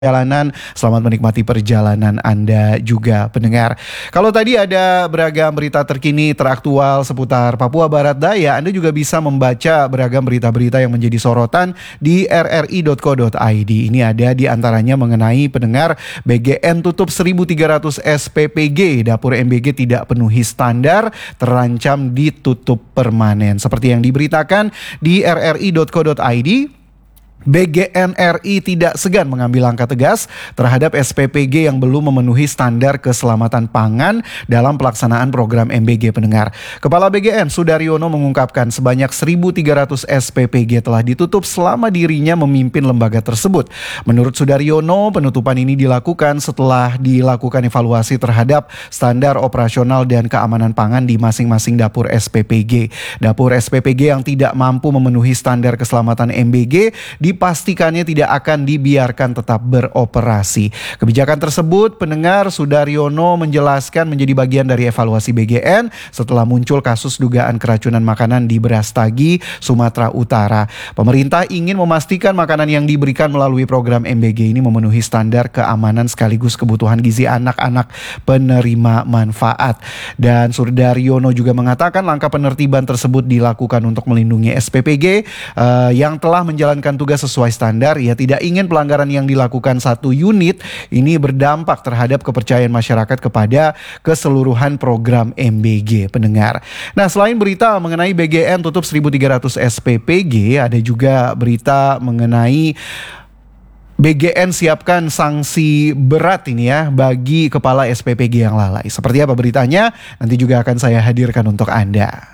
Perjalanan, selamat menikmati perjalanan Anda juga pendengar. Kalau tadi ada beragam berita terkini teraktual seputar Papua Barat Daya, Anda juga bisa membaca beragam berita-berita yang menjadi sorotan di rri.co.id. Ini ada di antaranya mengenai pendengar BGN tutup 1.300 SPPG, dapur MBG tidak penuhi standar, terancam ditutup permanen. Seperti yang diberitakan di rri.co.id, BGN RI tidak segan mengambil langkah tegas terhadap SPPG yang belum memenuhi standar keselamatan pangan dalam pelaksanaan program MBG pendengar. Kepala BGN Sudaryono mengungkapkan sebanyak 1.300 SPPG telah ditutup selama dirinya memimpin lembaga tersebut. Menurut Sudaryono, penutupan ini dilakukan setelah dilakukan evaluasi terhadap standar operasional dan keamanan pangan di masing-masing dapur SPPG. Dapur SPPG yang tidak mampu memenuhi standar keselamatan MBG dipastikannya tidak akan dibiarkan tetap beroperasi. Kebijakan tersebut, pendengar, Sudaryono menjelaskan menjadi bagian dari evaluasi BGN setelah muncul kasus dugaan keracunan makanan di Brastagi, Sumatera Utara. Pemerintah ingin memastikan makanan yang diberikan melalui program MBG ini memenuhi standar keamanan sekaligus kebutuhan gizi anak-anak penerima manfaat. Dan Sudaryono juga mengatakan langkah penertiban tersebut dilakukan untuk melindungi SPPG yang telah menjalankan tugas sesuai standar. Ia tidak ingin pelanggaran yang dilakukan satu unit ini berdampak terhadap kepercayaan masyarakat kepada keseluruhan program MBG pendengar. Nah, selain berita mengenai BGN tutup 1.300 SPPG, ada juga berita mengenai BGN siapkan sanksi berat ini ya bagi kepala SPPG yang lalai. Seperti apa beritanya? Nanti juga akan saya hadirkan untuk Anda.